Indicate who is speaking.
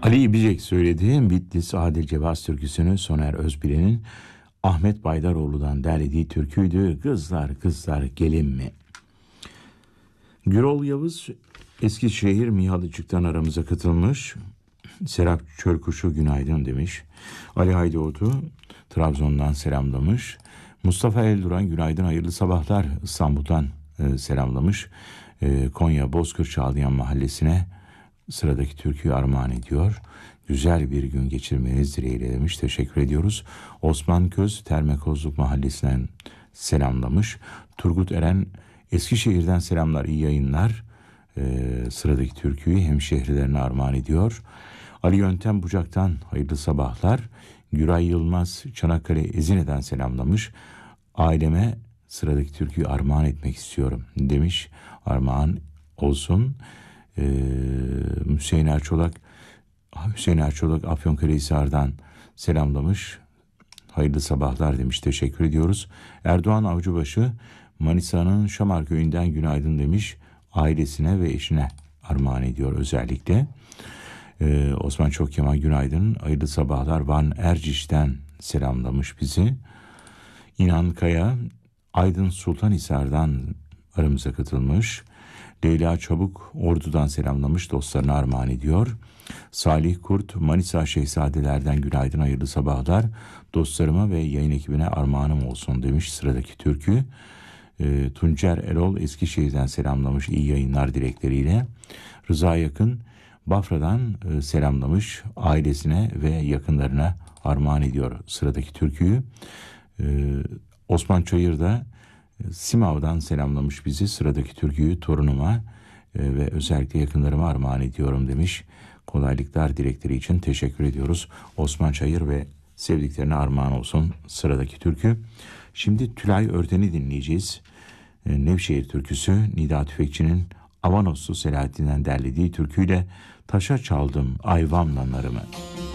Speaker 1: Ali İbicek söylediği Bitlis Adil Cevaz türküsünü Soner Özbilen'in Ahmet Baydaroğlu'dan derlediği türküydü. Kızlar kızlar gelin mi? Gürol Yavuz Eskişehir Mihalıcık'tan aramıza katılmış. Serap Çörkuşu günaydın demiş. Ali Haydoğdu Trabzon'dan selamlamış. Mustafa Elduran günaydın hayırlı sabahlar İstanbul'dan selamlamış. Konya Bozkır Çağlayan Mahallesi'ne sıradaki türküyü armağan ediyor. Güzel bir gün geçirmeniz dileğiyle demiş. Teşekkür ediyoruz. Osman Köz Termekozluk Mahallesi'nden selamlamış. Turgut Eren Eskişehir'den selamlar, iyi yayınlar. Sıradaki türküyü hemşehrilerine armağan ediyor. Ali Yöntem Bucak'tan hayırlı sabahlar. Güray Yılmaz Çanakkale Ezine'den selamlamış. Aileme sıradaki türküyü armağan etmek istiyorum demiş. Armağan olsun. Hüseyin Erçolak Afyonkarahisar'dan selamlamış. Hayırlı sabahlar demiş. Teşekkür ediyoruz. Erdoğan Avcıbaşı Manisa'nın Şamar köyünden günaydın demiş. Ailesine ve eşine armağan ediyor özellikle. Osman Çokkemal günaydın. Hayırlı sabahlar. Van Erciş'ten selamlamış bizi. İnan Kaya Aydın Sultanhisar'dan aramıza katılmış. Leyla Çabuk Ordu'dan selamlamış, dostlarına armağan ediyor. Salih Kurt Manisa Şehzadelerden günaydın hayırlı sabahlar. Dostlarıma ve yayın ekibine armağanım olsun demiş sıradaki türkü. Tuncer Erol Eskişehir'den selamlamış iyi yayınlar dilekleriyle. Rıza Yakın Bafra'dan selamlamış, ailesine ve yakınlarına armağan ediyor sıradaki türküyü. Osman Çayır da Simav'dan selamlamış bizi. Sıradaki türküyü torunuma ve özellikle yakınlarıma armağan ediyorum demiş. Kolaylıklar dilekleri için teşekkür ediyoruz. Osman Çayır ve sevdiklerine armağan olsun sıradaki türkü. Şimdi Tülay Örten'i dinleyeceğiz. Nevşehir türküsü Nida Tüfekçi'nin Avanoslu Selahattin'den derlediği türküyle taşa çaldım ayvamla narımı.